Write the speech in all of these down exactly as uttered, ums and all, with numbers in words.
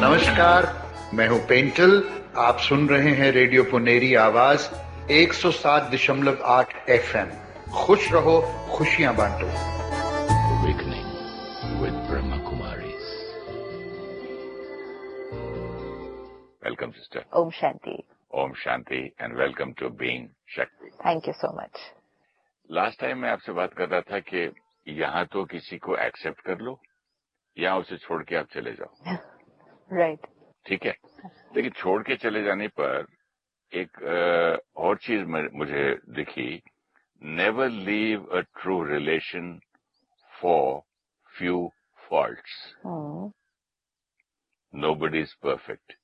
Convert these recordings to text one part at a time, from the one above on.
नमस्कार, मैं हूं पेंटल। आप सुन रहे हैं रेडियो पुनेरी आवाज एक सौ सात दशमलव आठ एफ एम। खुश रहो, खुशियां बांटो। Awakening with Brahma Kumaris. Welcome, sister. Om Shanti. Om Shanti and welcome to Being Shakti. Thank you so much. Last time मैं आपसे बात कर रहा था कि यहाँ तो किसी को एक्सेप्ट कर लो या उसे छोड़ के आप चले जाओ। Right right. ठीक है, लेकिन छोड़ के चले जाने पर एक आ, और चीज मुझे दिखी, never leave a true relation for few faults. Nobody is perfect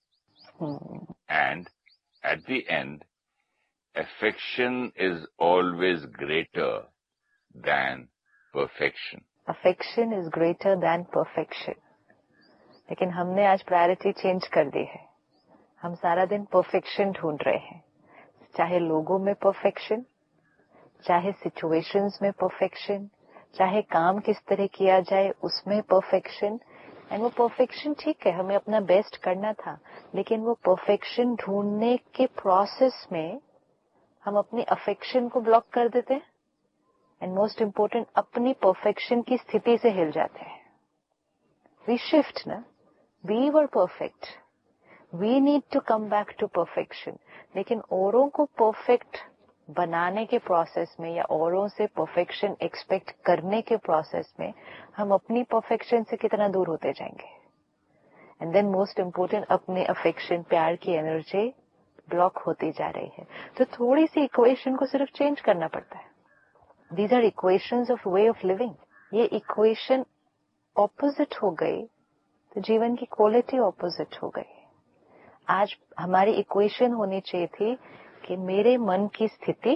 and at the end affection is always greater than perfection. Affection is greater than perfection. लेकिन हमने आज प्रायोरिटी चेंज कर दी है। हम सारा दिन परफेक्शन ढूंढ रहे हैं, चाहे लोगों में परफेक्शन, चाहे सिचुएशंस में परफेक्शन, चाहे काम किस तरह किया जाए उसमें परफेक्शन। एंड वो परफेक्शन ठीक है, हमें अपना बेस्ट करना था, लेकिन वो परफेक्शन ढूंढने के प्रोसेस में हम अपनी अफेक्शन को ब्लॉक कर देते हैं एंड मोस्ट इम्पोर्टेंट अपनी परफेक्शन की स्थिति से हिल जाते हैं। वी शिफ्ट ना, we were perfect, we need to come back to perfection. लेकिन औरों को परफेक्ट बनाने के प्रोसेस में या औरों से परफेक्शन एक्सपेक्ट करने के प्रोसेस में हम अपनी परफेक्शन से कितना दूर होते जाएंगे। एंड देन मोस्ट इम्पोर्टेंट अपने अफेक्शन, प्यार की एनर्जी ब्लॉक होती जा रही है। तो थोड़ी सी इक्वेशन को सिर्फ चेंज करना पड़ता है। These are equations of way of living. ये इक्वेशन ऑपोजिट हो गई तो जीवन की क्वालिटी ऑपोजिट हो गई। आज हमारी इक्वेशन होनी चाहिए थी कि मेरे मन की स्थिति,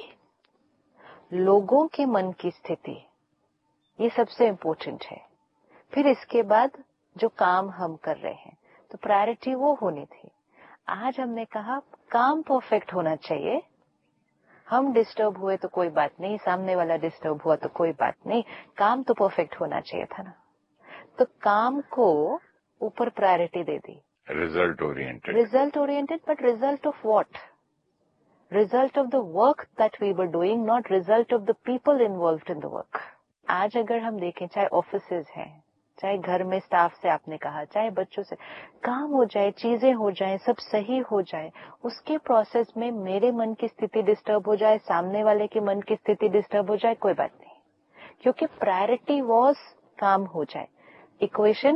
लोगों के मन की स्थिति, ये सबसे इम्पोर्टेंट है। फिर इसके बाद जो काम हम कर रहे हैं तो प्रायोरिटी वो होनी थी। आज हमने कहा काम परफेक्ट होना चाहिए। हम डिस्टर्ब हुए तो कोई बात नहीं, सामने वाला डिस्टर्ब हुआ तो कोई बात नहीं, काम तो परफेक्ट होना चाहिए था ना। तो काम को ऊपर priority they the. Result oriented, result oriented, but result of what? Result of the work that we were doing, not result of the people involved in the work. आज अगर हम देखें, चाहे ऑफिसेज हैं, चाहे घर में स्टाफ से आपने कहा, चाहे बच्चों से, काम हो जाए, चीजें हो जाए, सब सही हो जाए, उसके प्रोसेस में मेरे मन की स्थिति डिस्टर्ब हो जाए, सामने वाले के मन की स्थिति डिस्टर्ब हो जाए, कोई बात नहीं, क्योंकि प्रायोरिटी वाज काम हो जाए। इक्वेशन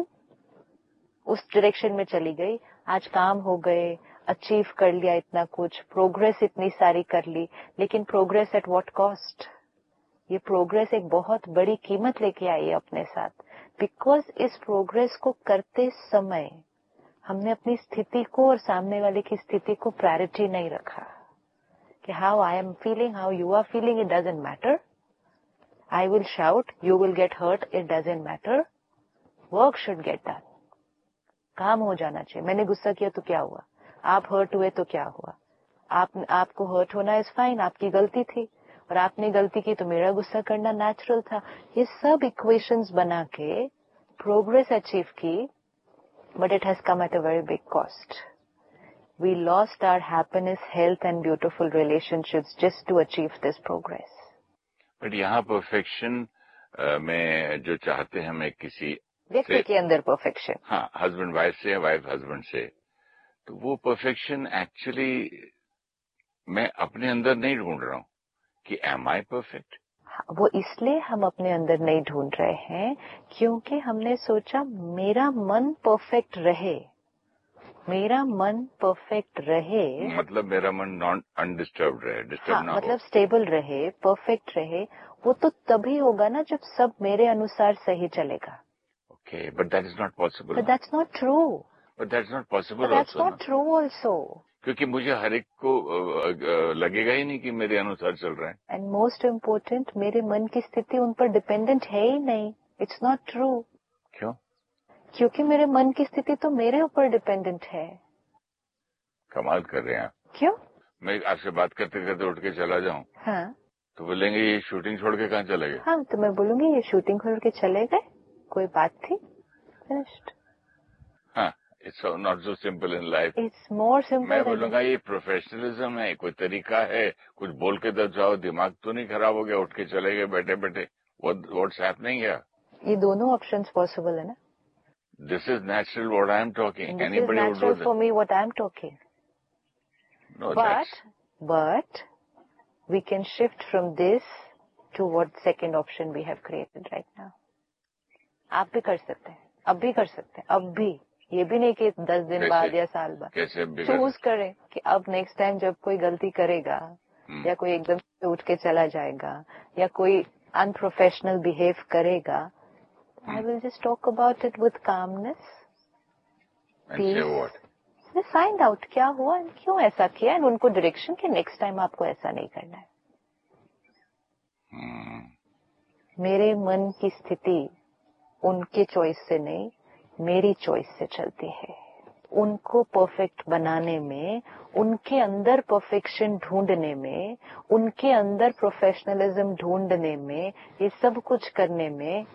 उस डायरेक्शन में चली गई। आज काम हो गए, अचीव कर लिया इतना कुछ, प्रोग्रेस इतनी सारी कर ली, लेकिन प्रोग्रेस एट व्हाट कॉस्ट? ये प्रोग्रेस एक बहुत बड़ी कीमत लेके आई है अपने साथ, बिकॉज इस प्रोग्रेस को करते समय हमने अपनी स्थिति को और सामने वाले की स्थिति को प्रायोरिटी नहीं रखा कि how I am feeling, how you are feeling, it doesn't matter. I will shout, you will get hurt, it doesn't matter. Work should get done. काम हो जाना चाहिए। मैंने गुस्सा किया तो क्या हुआ? आप हर्ट हुए तो क्या हुआ? आप आपको हर्ट होना इज फाइन, आपकी गलती थी, और आपने गलती की तो मेरा गुस्सा करना नेचुरल था। ये सब इक्वेशंस बना के प्रोग्रेस अचीव की, but it has come at a very big cost. We lost our happiness, health and beautiful relationships just to achieve this progress. But यहाँ परफेक्शन में जो चाहते हैं हमें किसी व्यक्ति के अंदर परफेक्शन, हाँ, हस्बैंड वाइफ से या वाइफ हस्बैंड से, तो वो परफेक्शन एक्चुअली मैं अपने अंदर नहीं ढूंढ रहा हूँ कि एम आई परफेक्ट। वो इसलिए हम अपने अंदर नहीं ढूंढ रहे हैं क्योंकि हमने सोचा मेरा मन परफेक्ट रहे, मेरा मन परफेक्ट रहे, मतलब मेरा मन नॉन अनडिस्टर्ब रहे, डिस्टर्ब हाँ, ना मतलब हो, स्टेबल रहे, परफेक्ट रहे। वो तो तभी होगा ना जब सब मेरे अनुसार सही चलेगा। Okay, but that is not possible. But that's not true. But that's not possible that's not true also, क्योंकि मुझे हर एक को लगेगा ही नहीं कि मेरे अनुसार चल रहा है। एंड मोस्ट इम्पोर्टेंट, मेरे मन की स्थिति उन पर डिपेंडेंट है ही नहीं। It's not true. क्यों? क्योंकि मेरे मन की स्थिति तो मेरे ऊपर डिपेंडेंट है। कमाल कर रहे हैं आप। क्यों? मैं आपसे बात करते करते उठ के चला जाऊं, हाँ, तो बोलेंगे ये शूटिंग छोड़ के कहाँ चले गए? हाँ, तो मैं बोलूंगी ये शूटिंग छोड़ के चले गए, कोई बात थी, फिनिश्ड। हाँ, it's not so simple in life. It's more simple. मैं बोलूंगा ये प्रोफेशनलिज्म है, कोई तरीका है, कुछ बोल के दब जाओ, दिमाग तो नहीं खराब हो गया, उठ के चले गए बैठे बैठे. What's happening here? ये दोनों ऑप्शंस पॉसिबल है ना. This is natural what I am talking. This is natural for me what I am talking. No, but that's... but we can shift from this to what second option we have created right now. आप भी कर सकते हैं, अब भी कर सकते हैं, अब भी. ये भी नहीं कि दस दिन बाद या साल बाद. कैसे चूज करें कि अब नेक्स्ट टाइम जब कोई गलती करेगा या कोई एकदम से उठ के चला जाएगा या कोई अनप्रोफेशनल बिहेव करेगा, I will just talk about it with calmness. And say what? Find out क्या हुआ, क्यों ऐसा किया, एंड उनको डायरेक्शन कि नेक्स्ट टाइम आपको ऐसा नहीं करना है. hmm. मेरे मन की स्थिति उनके चॉइस से नहीं, मेरी चॉइस से चलती है. उनको परफेक्ट बनाने में, उनके अंदर परफेक्शन ढूंढने में, उनके अंदर प्रोफेशनलिज्म ढूंढने में, ये सब कुछ करने में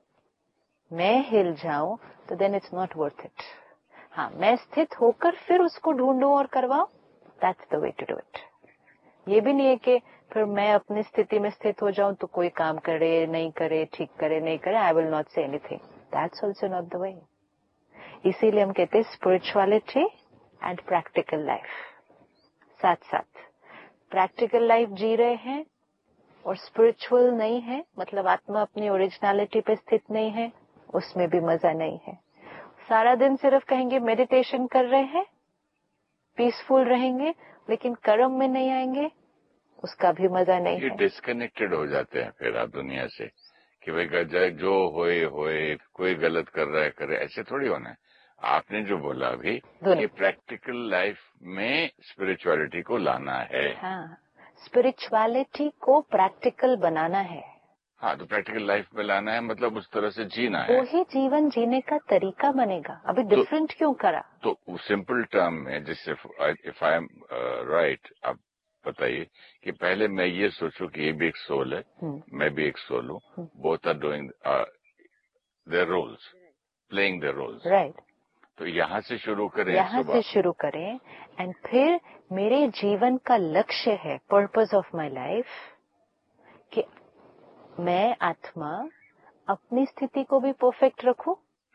मैं हिल जाऊं तो then it's not worth it. हाँ, मैं स्थित होकर फिर उसको ढूंढूं और करवाऊं, that's the way to do it. ये भी नहीं है कि फिर मैं अपनी स्थिति में स्थित हो जाऊं तो कोई काम करे नहीं करे, ठीक करे नहीं करे, I will not say anything. That's also not the way. इसीलिए हम कहते हैं स्पिरिचुअलिटी एंड प्रैक्टिकल लाइफ साथ साथ. प्रैक्टिकल लाइफ जी रहे हैं और स्पिरिचुअल नहीं है, मतलब आत्मा अपनी ओरिजिनलिटी पे स्थित नहीं है, उसमें भी मजा नहीं है. सारा दिन सिर्फ कहेंगे मेडिटेशन कर रहे हैं, पीसफुल रहेंगे, लेकिन कर्म में नहीं आएंगे, उसका भी मजा नहीं ये है. डिस्कनेक्टेड हो जाते हैं फिर आप दुनिया से कि भाई जो होए होए, कोई गलत कर रहा है करे, ऐसे थोड़ी होना है. आपने जो बोला अभी कि प्रैक्टिकल लाइफ में स्पिरिचुअलिटी को लाना है. हाँ, स्पिरिचुअलिटी को प्रैक्टिकल बनाना है. हाँ, तो प्रैक्टिकल लाइफ में लाना है, मतलब उस तरह से जीना है. वही जीवन जीने का तरीका बनेगा. अभी डिफरेंट तो, क्यों करा? तो सिंपल टर्म में, जिससे इफ आई एम राइट, आप बताइए कि पहले मैं ये सोचूं कि ये भी एक सोल है, मैं भी एक सोल हूँ, both are doing their roles, playing their roles. Right. तो यहाँ से शुरू करें, यहाँ से शुरू करें, एंड फिर मेरे जीवन का लक्ष्य है, पर्पस ऑफ माई लाइफ, कि मैं आत्मा अपनी स्थिति को भी परफेक्ट रखूं.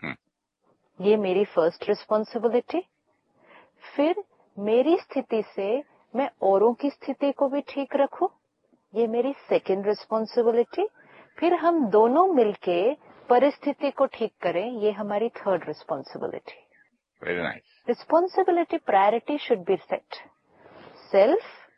ये मेरी फर्स्ट रिस्पॉन्सिबिलिटी. फिर मेरी स्थिति से मैं औरों की स्थिति को भी ठीक रखूं, ये मेरी सेकंड रिस्पॉन्सिबिलिटी. फिर हम दोनों मिलके परिस्थिति को ठीक करें, ये हमारी third responsibility. Very nice. Responsibility priority should be set. Self,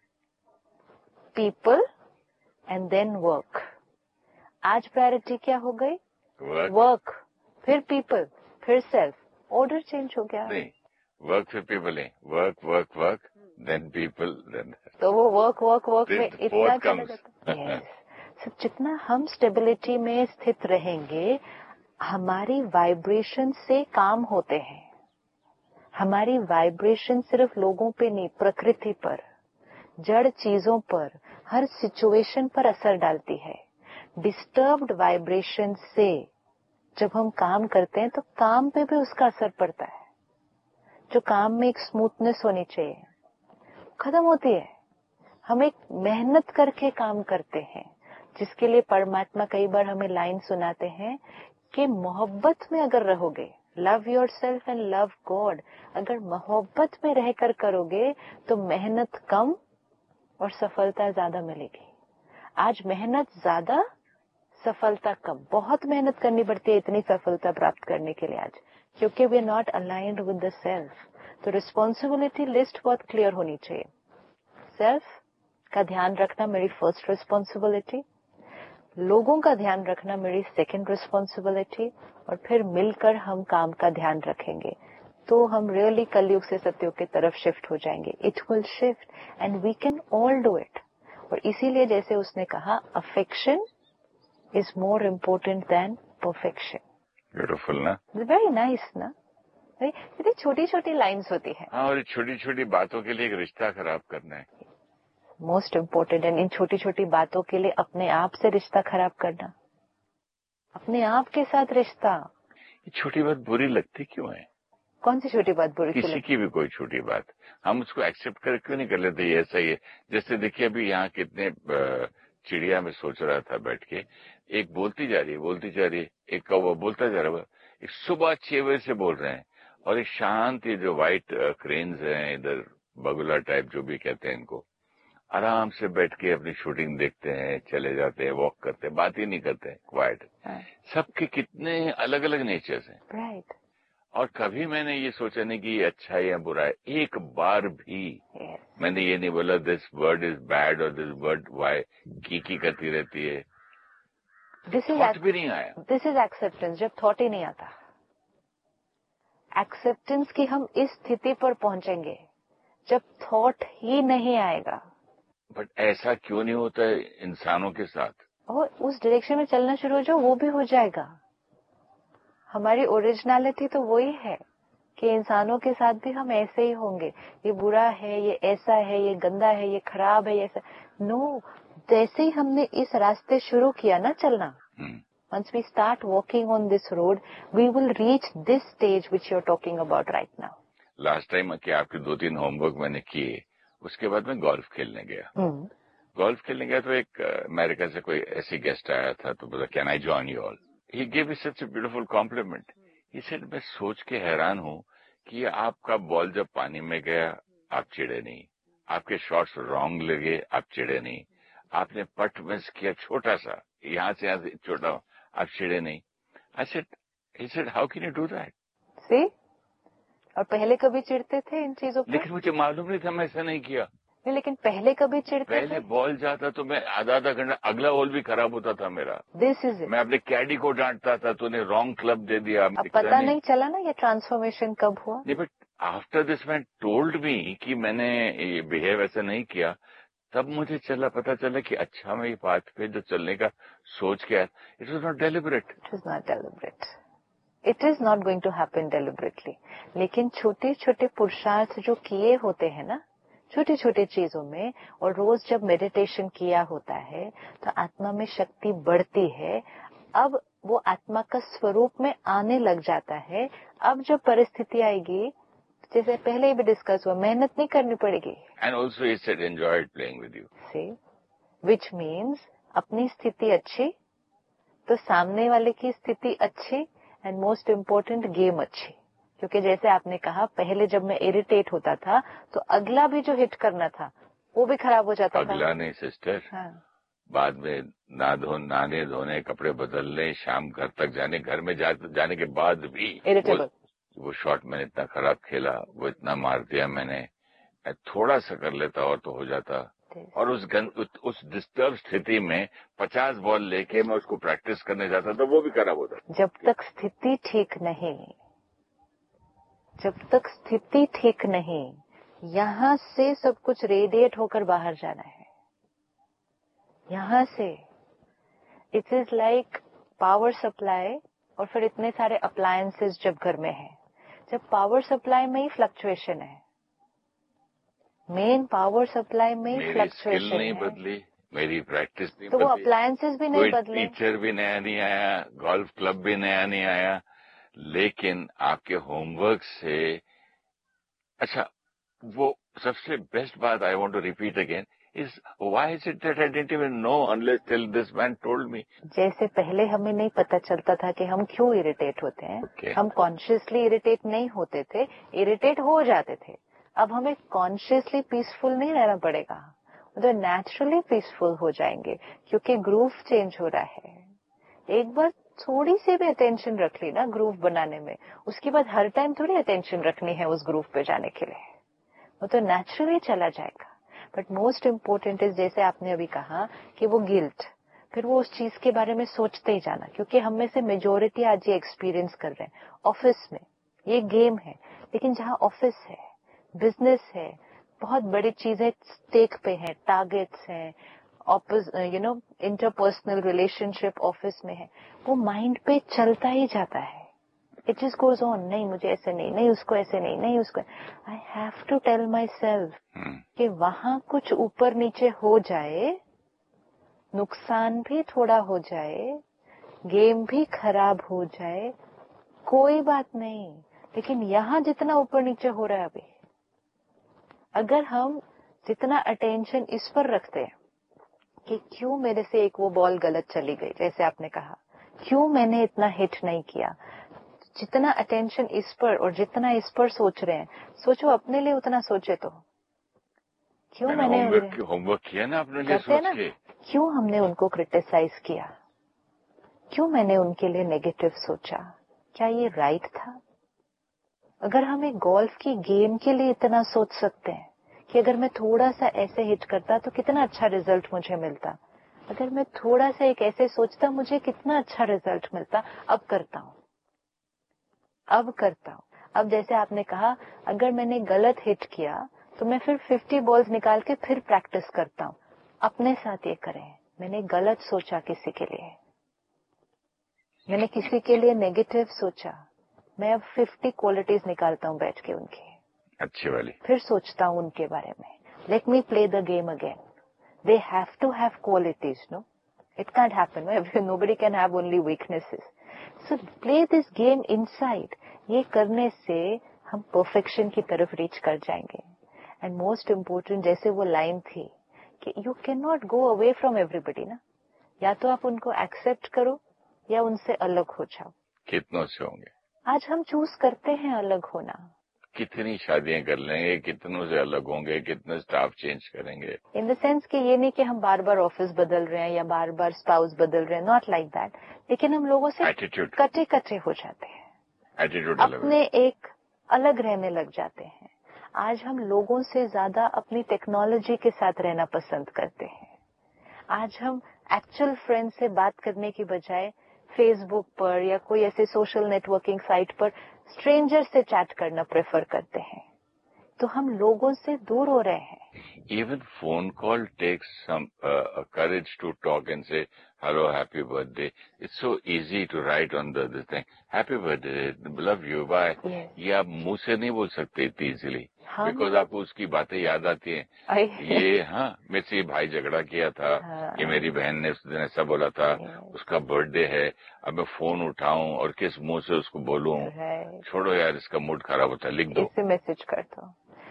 people and then work. आज प्रायोरिटी क्या हो गई? वर्क, फिर पीपल, फिर सेल्फ. ऑर्डर चेंज हो गया. नहीं, वर्क फिर पीपल है. Work work work then people, then तो वो वर्क वर्क वर्क में इतना चला जाता है. So, जितना हम स्टेबिलिटी में स्थित रहेंगे, हमारी वाइब्रेशन से काम होते हैं. हमारी वाइब्रेशन सिर्फ लोगों पे नहीं, प्रकृति पर, जड़ चीजों पर, हर सिचुएशन पर असर डालती है. डिस्टर्ब्ड वाइब्रेशन से जब हम काम करते हैं तो काम पे भी उसका असर पड़ता है. जो काम में एक स्मूथनेस होनी चाहिए खत्म होती है. हम एक मेहनत करके काम करते हैं, जिसके लिए परमात्मा कई बार हमें लाइन सुनाते हैं कि मोहब्बत में अगर रहोगे, love your self and love God, अगर मोहब्बत में रहकर करोगे तो मेहनत कम और सफलता ज्यादा मिलेगी. आज मेहनत ज्यादा, सफलता कम. बहुत मेहनत करनी पड़ती है इतनी सफलता प्राप्त करने के लिए आज, क्योंकि we are not aligned with the self. तो रिस्पॉन्सिबिलिटी लिस्ट बहुत क्लियर होनी चाहिए. सेल्फ का ध्यान रखना मेरी फर्स्ट रिस्पॉन्सिबिलिटी, लोगों का ध्यान रखना मेरी सेकंड रिस्पॉन्सिबिलिटी, और फिर मिलकर हम काम का ध्यान रखेंगे तो हम रियली कलयुग से सत्युग की तरफ शिफ्ट हो जाएंगे. It will shift and we can all do it. और इसीलिए जैसे उसने कहा, affection is more important than perfection. Beautiful ना? वेरी नाइस ना? इतनी छोटी छोटी लाइन्स होती है. हाँ, और छोटी छोटी बातों के लिए एक रिश्ता खराब करना है मोस्ट इम्पोर्टेंट. एंड इन छोटी छोटी बातों के लिए अपने आप से रिश्ता खराब करना, अपने आप के साथ रिश्ता. ये छोटी बात बुरी लगती क्यों है? कौन सी छोटी बात बुरी? किसी की भी कोई छोटी बात हम उसको एक्सेप्ट कर क्यों नहीं कर लेते? ये ऐसा ही है। जैसे देखिए अभी यहाँ कितने चिड़िया में सोच रहा था बैठ के, एक बोलती जा रही है बोलती जा रही है, एक कौवा बोलता जा रहा है, एक सुबह छह बजे से बोल रहे हैं, और एक शांत ये जो व्हाइट क्रेन्स हैं इधर बगुला टाइप जो भी कहते हैं इनको, आराम से बैठ के अपनी शूटिंग देखते हैं, चले जाते हैं, वॉक करते हैं, बात ही नहीं करते हैं, क्वाइट। सबके कितने अलग अलग नेचर्स हैं, राइट। और कभी मैंने ये सोचा नहीं कि ये अच्छा है या बुरा है। एक बार भी yes. मैंने ये नहीं बोला दिस वर्ड इज बैड और दिस वर्ड वाई की की करती रहती है। दिस इज थॉट भी नहीं आया। This is acceptance. जब थॉट ही नहीं आता, एक्सेप्टेंस की हम इस स्थिति पर पहुंचेंगे जब थॉट ही नहीं आएगा। बट ऐसा क्यों नहीं होता है इंसानों के साथ? और उस डायरेक्शन में चलना शुरू हो जाओ, वो भी हो जाएगा। हमारी ओरिजिनलिटी तो वही है कि इंसानों के साथ भी हम ऐसे ही होंगे। ये बुरा है, ये ऐसा है, ये गंदा है, ये खराब है, ये ऐसा। नो, जैसे ही हमने इस रास्ते शुरू किया ना चलना, once we start walking on this road, we will reach this stage which you're talking about right now. Last time कि आपके दो तीन होमवर्क मैंने किए, उसके बाद मैं गोल्फ खेलने गया। hmm. गोल्फ खेलने गया तो एक अमेरिका से कोई ऐसी गेस्ट आया था, तो बोला can I join you all. He give me such a beautiful complement. He said मैं सोच के हैरान हूं कि आपका बॉल जब पानी में गया आप चिढ़े नहीं, आपके शॉट्स रॉन्ग लगे आप चिढ़े नहीं, आपने पट मिस किया छोटा सा, यहाँ से यहाँ से छोटा, आप चिढ़े नहीं। I said he said how can you do that? सी, और पहले कभी चिढ़ते थे इन चीजों पर? लेकिन मुझे मालूम नहीं था, मैं ऐसा नहीं किया। नहीं, लेकिन पहले कभी चिढ़ते थे? पहले बॉल जाता तो मैं आधा आधा घंटा, अगला बॉल भी खराब होता था मेरा। This is it. मैं अपने कैडी को डांटता था, तूने रॉन्ग क्लब दे दिया। अब पता नहीं, नहीं चला ना ये ट्रांसफॉर्मेशन कब हुआ? नहीं, but after this man told me कि मैंने ये बिहेव ऐसा नहीं किया, तब मुझे चला पता चला कि अच्छा मैं ये पाथ पे जो चलने का सोच के आया, it was not deliberate. It is not deliberate. It is not going to happen deliberately. लेकिन छोटे छोटे पुरुषार्थ जो किए होते हैं ना, छोटी छोटी चीजों में, और रोज जब मेडिटेशन किया होता है तो आत्मा में शक्ति बढ़ती है। अब वो आत्मा का स्वरूप में आने लग जाता है। अब जब परिस्थिति आएगी, जैसे पहले भी डिस्कस हुआ, मेहनत नहीं करनी पड़ेगी। And also he said enjoyed playing with you. C, which means अपनी स्थिति अच्छी तो सामने वाले की स्थिति अच्छी, एंड मोस्ट इम्पोर्टेंट गेम अच्छी। क्योंकि जैसे आपने कहा, पहले जब मैं इरिटेट होता था तो अगला भी जो हिट करना था वो भी खराब हो जाता अगला था। अगला नहीं सिस्टर, हाँ। बाद में ना धो नहाने धोने, कपड़े बदलने, शाम घर तक जाने, घर में जा, जाने के बाद भी इरिटेबल। वो, वो शॉट मैंने इतना खराब खेला, वो इतना मार दिया मैंने, मैं थोड़ा सा कर लेता और तो हो जाता। और उस गन, उस डिस्टर्ब स्थिति में पचास बॉल लेके मैं उसको प्रैक्टिस करने जाता था, वो भी खराब होता। जब तक स्थिति ठीक नहीं, जब तक स्थिति ठीक नहीं, यहां से सब कुछ रेडिएट होकर बाहर जाना है। यहां से it is like power supply, और फिर इतने सारे अप्लायंसेस जब घर में है, जब पावर सप्लाई में ही फ्लक्चुएशन है, मेन पावर सप्लाई में ही फ्लक्चुएशन है। नहीं बदली, मेरी प्रैक्टिस नहीं तो बदली, वो अप्लायंसेस भी नहीं बदले, टीचर भी नया नहीं आया, गोल्फ क्लब भी नया नहीं आया, लेकिन आपके होमवर्क से। अच्छा, वो सबसे बेस्ट बात I want to repeat again is why is it that I didn't even know unless till this man told me. जैसे पहले हमें नहीं पता चलता था कि हम क्यों इरिटेट होते हैं, okay. हम कॉन्शियसली इरिटेट नहीं होते थे, इरिटेट हो जाते थे। अब हमें कॉन्शियसली पीसफुल नहीं रहना पड़ेगा, तो नेचुरली पीसफुल हो जाएंगे, क्योंकि ग्रूव चेंज हो रहा है। एक बार थोड़ी सी भी अटेंशन रख ली ना ग्रूव बनाने में, उसके बाद हर टाइम थोड़ी अटेंशन रखनी है उस ग्रूव पे जाने के लिए, वो तो नेचुरली चला जाएगा। बट मोस्ट इम्पोर्टेंट इज, जैसे आपने अभी कहा कि वो गिल्ट, फिर वो उस चीज के बारे में सोचते ही जाना, क्योंकि हम में से मेजोरिटी आज ये एक्सपीरियंस कर रहे हैं। ऑफिस में ये गेम है, लेकिन जहाँ ऑफिस है, बिजनेस है, बहुत बड़ी चीजें स्टेक पे हैं, टारगेट्स हैं, you know interpersonal relationship office में है, वो माइंड पे चलता ही जाता है। इट जस्ट गोज ऑन, नहीं मुझे ऐसे नहीं, नहीं उसको ऐसे नहीं, नहीं उसको। I have to tell my self कि वहां कुछ ऊपर नीचे हो जाए, नुकसान भी थोड़ा हो जाए, गेम भी खराब हो जाए, कोई बात नहीं, लेकिन यहाँ जितना ऊपर नीचे हो रहा है अभी, अगर हम जितना अटेंशन इस पर रखते हैं कि क्यों मेरे से एक वो बॉल गलत चली गई, जैसे आपने कहा, क्यों मैंने इतना हिट नहीं किया, जितना अटेंशन इस पर और जितना इस पर सोच रहे हैं, सोचो अपने लिए उतना सोचे तो क्यों मैंने होमवर्क होमवर्क किया ना अपने लिए सोच के, क्यों हमने उनको क्रिटिसाइज किया, क्यों मैंने उनके लिए नेगेटिव सोचा, क्या ये राइट था? अगर हम एक गोल्फ की गेम के लिए इतना सोच सकते हैं कि अगर मैं थोड़ा सा ऐसे हिट करता तो कितना अच्छा रिजल्ट मुझे मिलता, अगर मैं थोड़ा सा एक ऐसे सोचता मुझे कितना अच्छा रिजल्ट मिलता, अब करता हूं अब करता हूं अब जैसे आपने कहा, अगर मैंने गलत हिट किया तो मैं फिर फिफ्टी बॉल्स निकाल के फिर प्रैक्टिस करता हूं। अपने साथ ये करें, मैंने गलत सोचा किसी के लिए, मैंने किसी के लिए नेगेटिव सोचा, मैं अब फिफ्टी क्वालिटीज निकालता हूं बैठ के उनकी अच्छी वाली, फिर सोचता हूं उनके बारे में। Let me play the game again. They have to have qualities, no, it can't happen, nobody can have only weaknesses. So play this game inside. ये करने से हम परफेक्शन की तरफ रीच कर जाएंगे। एंड मोस्ट इम्पोर्टेंट, जैसे वो लाइन थी कि you can not go away from everybody ना, या तो आप उनको एक्सेप्ट करो या उनसे अलग हो जाओ। कितनों से होंगे? आज हम चूज करते हैं अलग होना। कितनी शादियां कर लेंगे, कितनों से अलग होंगे, कितने स्टाफ चेंज करेंगे। इन द सेंस कि ये नहीं कि हम बार बार ऑफिस बदल रहे हैं या बार बार स्पाउस बदल रहे हैं, नॉट लाइक दैट, लेकिन हम लोगों से एटीट्यूड कटे कटे हो जाते हैं, एटीट्यूड अपने एक अलग रहने लग जाते हैं। आज हम लोगों से ज्यादा अपनी टेक्नोलॉजी के साथ रहना पसंद करते हैं। आज हम एक्चुअल फ्रेंड से बात करने की बजाय फेसबुक पर या कोई ऐसे सोशल नेटवर्किंग साइट पर स्ट्रेंजर से चैट करना प्रेफर करते हैं। तो हम लोगों से दूर हो रहे हैं। Even phone call takes some uh, courage to talk and say hello, happy birthday. It's so easy to write on the this thing, happy birthday, love you, bye. Yes. ये आप मुंह से नहीं बोल सकते इतनी इजीली, हाँ, बिकॉज आपको उसकी बातें याद आती हैं। ये हाँ, मेरे से भाई झगड़ा किया था, हाँ, ये मेरी बहन ने उस दिन ऐसा बोला था, उसका बर्थडे है, अब मैं फोन उठाऊं और किस मुंह से उसको बोलूं, छोड़ो यार, इसका मूड खराब होता है, लिख दो, इसे मैसेज करता हूँ।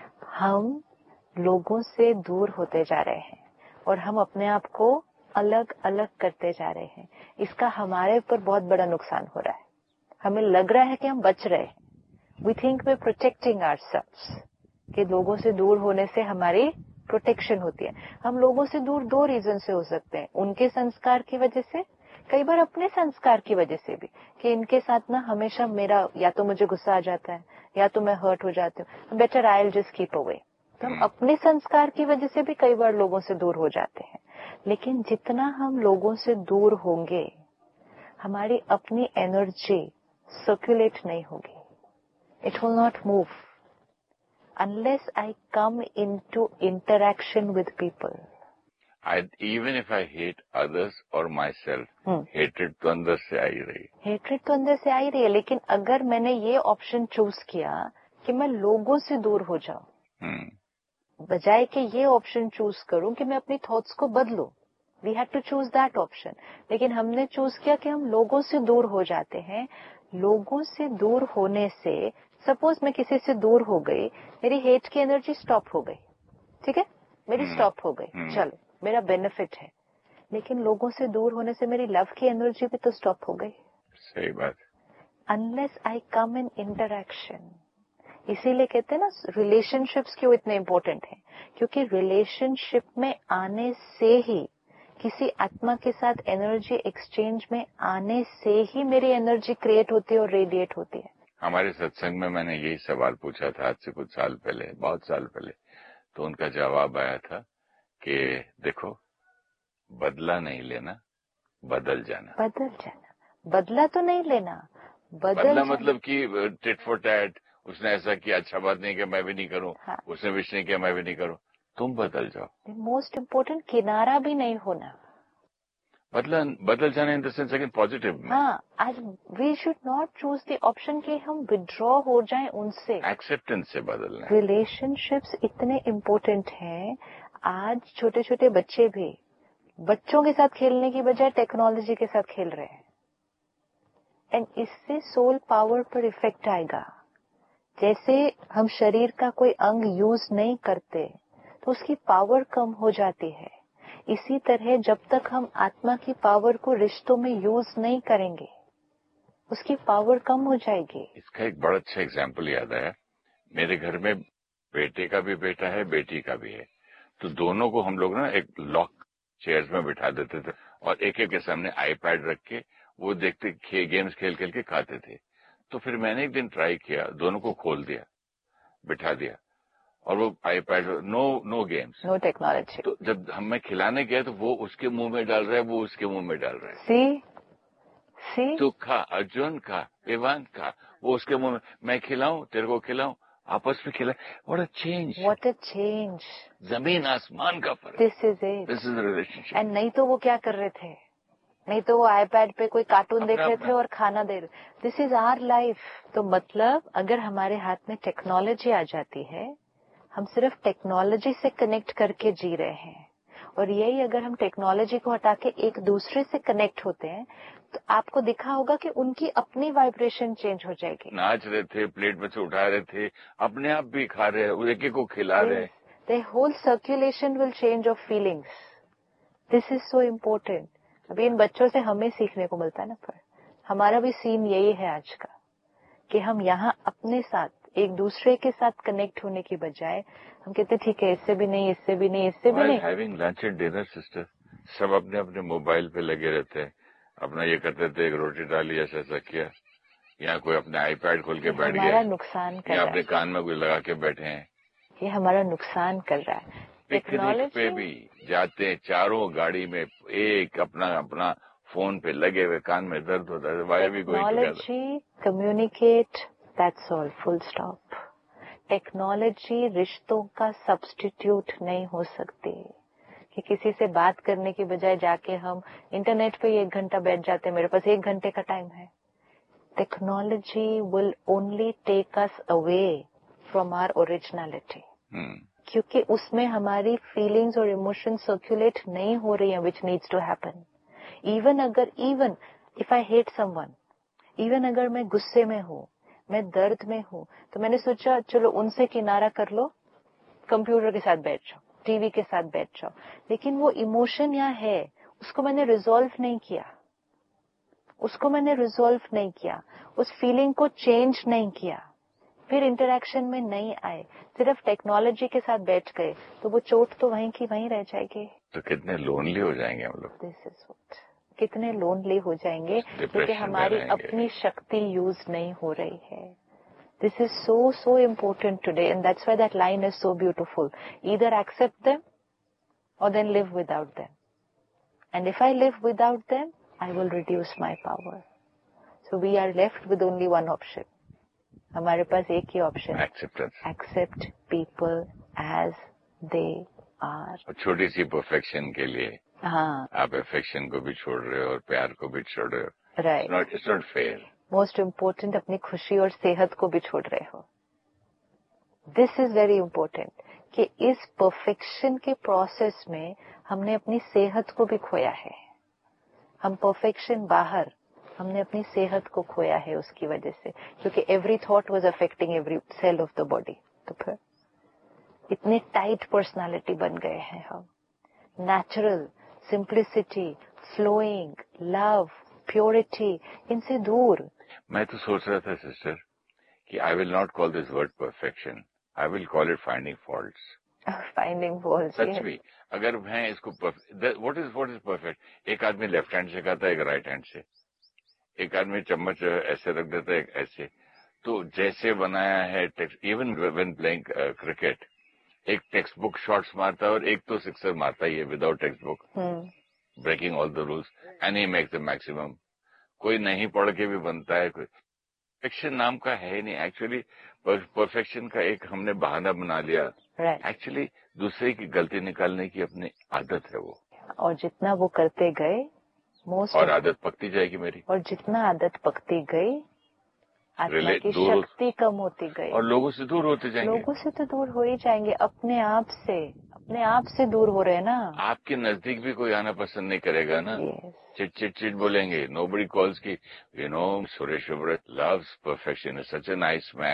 हम लोगों से दूर होते जा रहे हैं और हम अपने आप को अलग अलग करते जा रहे हैं। इसका हमारे ऊपर बहुत बड़ा नुकसान हो रहा है। हमें लग रहा है कि हम बच रहे हैं, we think we protecting ourselves, कि लोगों से दूर होने से हमारी प्रोटेक्शन होती है। हम लोगों से दूर दो रीजन से हो सकते हैं, उनके संस्कार की वजह से, कई बार अपने संस्कार की वजह से भी, कि इनके साथ ना हमेशा मेरा या तो मुझे गुस्सा आ जाता है या तो मैं हर्ट हो जाती हूँ, better I will just keep away. तो हम अपने संस्कार की वजह से भी कई बार लोगों से दूर हो जाते हैं। लेकिन जितना हम लोगों से दूर होंगे, हमारी अपनी एनर्जी सर्कुलेट नहीं होगी, it will not move unless I come into interaction with people. I, even if I hate others or myself, hmm. hatred तो अंदर से आ ही रही hatred तो अंदर से आ ही रही है। लेकिन अगर मैंने ये ऑप्शन चूज किया कि मैं लोगों से दूर हो जाऊं, hmm. बजाय कि ये ऑप्शन चूज करूं कि मैं अपनी थॉट्स को बदलूं, we had to choose that option. लेकिन हमने चूज किया कि हम लोगों से दूर हो जाते हैं। लोगों से दूर होने से, सपोज मैं किसी से दूर हो गई, मेरी हेट की एनर्जी स्टॉप हो गई, ठीक है, मेरी स्टॉप हो गई, चलो मेरा बेनिफिट है। लेकिन लोगों से दूर होने से मेरी लव की एनर्जी भी तो स्टॉप हो गई। सही बात। Unless I come in interaction. इसीलिए कहते हैं ना रिलेशनशिप्स क्यों इतने इंपॉर्टेंट हैं, क्योंकि रिलेशनशिप में आने से ही, किसी आत्मा के साथ एनर्जी एक्सचेंज में आने से ही मेरी एनर्जी क्रिएट होती है और रेडिएट होती है। हमारे सत्संग में मैंने यही सवाल पूछा था आज से कुछ साल पहले, बहुत साल पहले, तो उनका जवाब आया था कि देखो, बदला नहीं लेना, बदल जाना। बदल जाना, बदला तो नहीं लेना, बदल बदला मतलब कि टिट फॉर टैट, उसने ऐसा किया, अच्छा बात नहीं किया मैं भी नहीं करूं, हाँ। उसने विश नहीं किया मैं भी नहीं करूं, तुम बदल जाओ। मोस्ट इम्पोर्टेंट, किनारा भी नहीं होना, बदला बदल जाना in the sense again positive में। हाँ, आज we should not choose the option कि हम विड्रॉ हो जाएं उनसे, एक्सेप्टेंस से बदलना। रिलेशनशिप्स इतने इम्पोर्टेंट हैं। आज छोटे छोटे बच्चे भी बच्चों के साथ खेलने की बजाय टेक्नोलॉजी के साथ खेल रहे हैं, एंड इससे सोल पावर पर इफेक्ट आएगा। जैसे हम शरीर का कोई अंग यूज नहीं करते तो उसकी पावर कम हो जाती है, इसी तरह जब तक हम आत्मा की पावर को रिश्तों में यूज नहीं करेंगे उसकी पावर कम हो जाएगी। इसका एक बड़ा अच्छा एग्जाम्पल याद आया। मेरे घर में बेटे का भी बेटा है, बेटी का भी है, तो दोनों को हम लोग ना एक लॉक चेयर्स में बिठा देते थे और एक एक के सामने आईपैड रख के वो देखते खे, गेम्स खेल खेल के खाते थे। तो फिर मैंने एक दिन ट्राई किया, दोनों को खोल दिया, बिठा दिया और वो iPad, no know games, no technology. तो जब हम मैं खिलाने गया तो वो उसके मुंह में डाल रहा है, वो उसके मुंह में डाल रहा है। सी सी तू खा, अर्जुन खा, विवान खा, वो उसके मुंह में, मैं खिलाऊं, तेरे को खिलाऊं, आपस में खिलाए। What a change, what a change, जमीन आसमान का फर्क। This is it, this is relationship. And नहीं तो वो क्या कर रहे थे, नहीं तो वो आईपैड पे कोई कार्टून देख रहे थे और खाना दे रहे। This is our life. तो मतलब अगर हमारे हाथ में टेक्नोलॉजी आ जाती है, हम सिर्फ टेक्नोलॉजी से कनेक्ट करके जी रहे हैं, और यही अगर हम टेक्नोलॉजी को हटा के एक दूसरे से कनेक्ट होते हैं तो आपको दिखा होगा कि उनकी अपनी वाइब्रेशन चेंज हो जाएगी। नाच रहे थे, प्लेट में से उठा रहे थे, अपने आप भी खा रहे हैं, एक एक को खिला रहे हैं। The whole circulation will change of feelings. This is so important. अभी इन बच्चों से हमें सीखने को मिलता है ना, पर हमारा भी सीन यही है आज का कि हम यहाँ अपने साथ एक दूसरे के साथ कनेक्ट होने की बजाय हम कहते ठीक है, इससे भी नहीं, इससे भी नहीं, इससे भी नहीं। Having lunch and dinner sister, सब अपने अपने मोबाइल पे लगे रहते हैं, अपना ये करते थे, एक रोटी डाली, ऐसा ऐसा किया, यहाँ कोई अपने आईपैड खोल के बैठ गया, हमारा नुकसान कर रहा है, अपने कान में कोई लगा के बैठे हैं, ये हमारा नुकसान कर रहा है। पिकनिक पे भी जाते हैं, चारों गाड़ी में एक अपना अपना फोन पे लगे हुए, कान में दर्द होता है। वाई भी going together? Technology communicate, that's all, full stop. Technology रिश्तों का सब्स्टिट्यूट नहीं हो सकती कि किसी से बात करने की बजाय जाके हम इंटरनेट पे एक घंटा बैठ जाते हैं, मेरे पास एक घंटे का टाइम है। Technology will only take us away from our originality, क्योंकि उसमें हमारी फीलिंग्स और इमोशन सर्कुलेट नहीं हो रही हैं, which needs to happen. Even अगर even if I hate someone, even अगर मैं गुस्से में हूँ, मैं दर्द में हूँ, तो मैंने सोचा चलो उनसे किनारा कर लो, कंप्यूटर के साथ बैठ जाओ, टीवी के साथ बैठ जाओ, लेकिन वो इमोशन यहाँ है, उसको मैंने रिजॉल्व नहीं किया, उसको मैंने रिजॉल्व नहीं किया, उस फीलिंग को चेंज नहीं किया, फिर इंटरेक्शन में नहीं आए, सिर्फ टेक्नोलॉजी के साथ बैठ गए, तो वो चोट तो वहीं की वहीं रह जाएगी। तो कितने लोनली हो जाएंगे हम लोग। दिस इज व्हाट, कितने लोनली हो जाएंगे क्योंकि हमारी अपनी शक्ति यूज नहीं हो रही है। This is so so important today, and that's why that line is so beautiful. Either accept them और then live without them, and if I live without them I will reduce my power. So we are left with only one option, हमारे पास एक ही option, acceptance, accept people as they are. छोटी सी perfection के लिए हाँ, आप affection को भी छोड़ रहे हो और प्यार को भी छोड़ रहे हो। Right, not it's not fair. Most important, अपनी खुशी और सेहत को भी छोड़ रहे हो। दिस इज वेरी इम्पोर्टेंट कि इस परफेक्शन के प्रोसेस में हमने अपनी सेहत को भी खोया है। हम परफेक्शन बाहर, हमने अपनी सेहत को खोया है उसकी वजह से, क्योंकि every thought was affecting every cell of the body. तो फिर इतने टाइट पर्सनालिटी बन गए हैं हम। Natural, simplicity, flowing, love, purity, इनसे दूर। मैं तो सोच रहा था सिस्टर कि I will not call this word perfection, I will call it finding faults. Finding faults, सच भी, अगर मैं इसको what is what is perfect, एक आदमी लेफ्ट हैंड से खाता है, एक राइट हैंड से, एक आदमी चम्मच ऐसे रख देता है, एक ऐसे, तो जैसे बनाया है text, even when playing cricket, एक टेक्स्ट बुक शॉट्स मारता है और एक तो सिक्सर मारता ही है without text book, breaking all the rules, and he makes the maximum. कोई नहीं पढ़ के भी बनता है। कोई परफेक्शन नाम का है ही नहीं एक्चुअली। परफेक्शन का एक हमने बहाना बना लिया, एक्चुअली right. दूसरे की गलती निकालने की अपनी आदत है वो, और जितना वो करते गए मोस्ट और आदत पकती जाएगी मेरी, और जितना आदत पकती गई आत्मा की शक्ति कम होती गई, और लोगों से दूर होते जाएंगे। लोगों से तो दूर हो ही जाएंगे, अपने आप से अपने आप से दूर हो रहे हैं ना। आपके नजदीक भी कोई आना पसंद नहीं करेगा ना। yes. चिट चिट चिट बोलेंगे, नोबडी कॉल्स की, you know Suresh loves perfection, is such a nice man,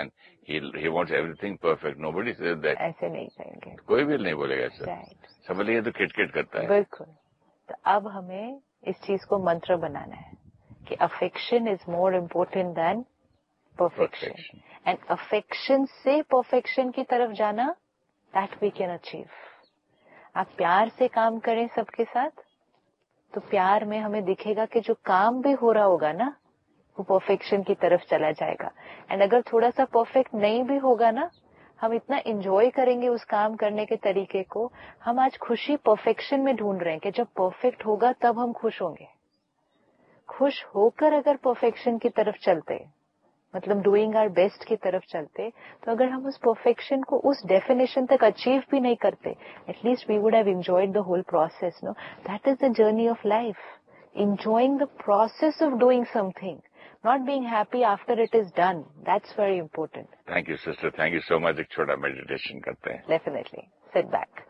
he he wants everything perfect. Nobody says that. ऐसे नहीं कहेंगे, कोई भी नहीं बोलेगा सर. right. समझ लीजिए तो किट-किट करता है. बिल्कुल. तो अब हमें इस चीज को मंत्र बनाना है कि affection is more important than perfection. And affection से परफेक्शन की तरफ जाना, दैट वी कैन अचीव. आप प्यार से काम करें सबके साथ, तो प्यार में हमें दिखेगा कि जो काम भी हो रहा होगा ना, वो परफेक्शन की तरफ चला जाएगा. एंड अगर थोड़ा सा परफेक्ट नहीं भी होगा ना, हम इतना एंजॉय करेंगे उस काम करने के तरीके को. हम आज खुशी परफेक्शन में ढूंढ रहे हैं कि जब परफेक्ट होगा तब हम खुश होंगे. खुश होकर अगर परफेक्शन की तरफ चलते, मतलब डूइंग आवर बेस्ट की तरफ चलते, तो अगर हम उस परफेक्शन को उस डेफिनेशन तक अचीव भी नहीं करते, at least we would have enjoyed the whole process. No, that is the journey of life. Enjoying the process of doing something, not being happy after it is done. That's very important. Thank you, sister. Thank you so much. एक छोटा meditation करते हैं. Definitely. Sit back.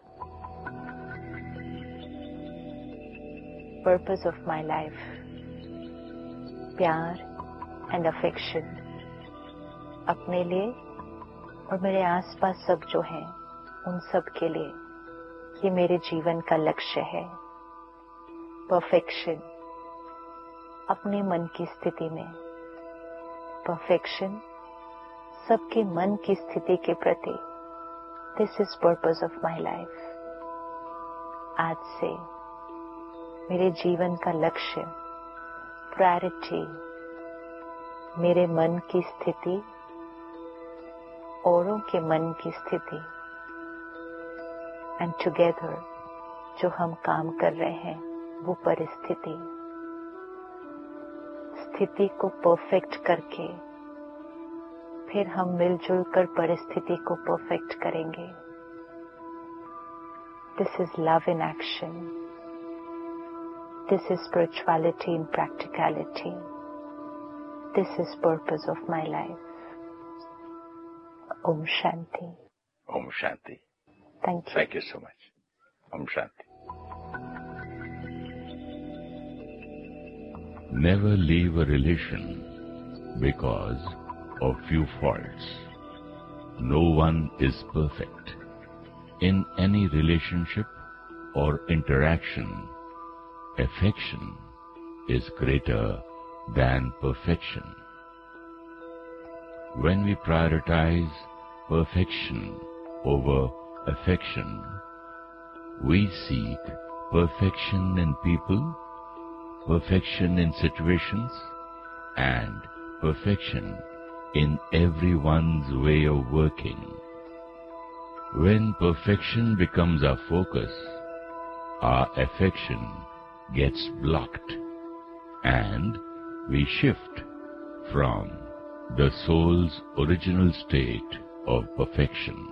Purpose of my life. प्यार and affection. अपने लिए और मेरे आसपास सब जो हैं, उन सब के लिए ये मेरे जीवन का लक्ष्य है. Perfection. अपने मन की स्थिति में. परफेक्शन सबके मन की स्थिति के प्रति. This is purpose of my life. आज से मेरे जीवन का लक्ष्य, प्रायोरिटी, मेरे मन की स्थिति, औरों के मन की स्थिति, एंड टुगेदर जो हम काम कर रहे हैं वो परिस्थिति. स्थिति को परफेक्ट करके फिर हम मिलजुल कर परिस्थिति को परफेक्ट करेंगे. This is love in action. This is spirituality in practicality. This is purpose of my life. Om Shanti. Om Shanti. Thank you. Thank you so much. Om Shanti. Never leave a relation because of few faults. No one is perfect. In any relationship or interaction, affection is greater than perfection. When we prioritize perfection over affection, we seek perfection in people, perfection in situations, and perfection in everyone's way of working. When perfection becomes our focus, our affection gets blocked, and we shift from the soul's original state of perfection.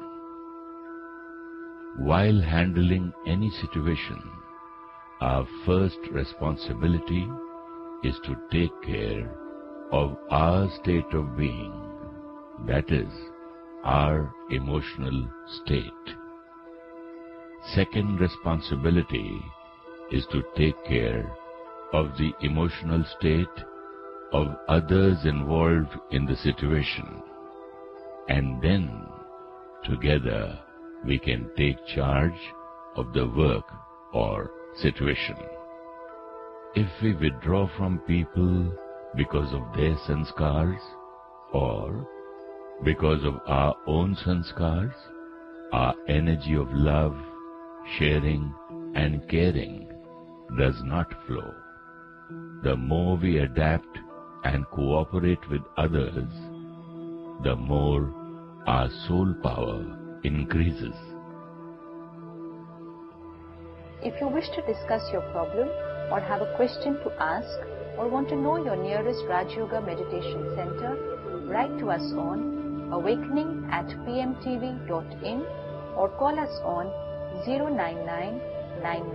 While handling any situation, our first responsibility is to take care of our state of being, that is, our emotional state. Second responsibility is to take care of the emotional state of others involved in the situation, and then together we can take charge of the work or situation. If we withdraw from people because of their sanskars or because of our own sanskars, our energy of love, sharing and caring does not flow. The more we adapt and cooperate with others, the more our soul power increases. If you wish to discuss your problem or have a question to ask or want to know your nearest Raj Yoga Meditation Center, write to us on awakening at p m t v dot in or call us on zero nine nine nine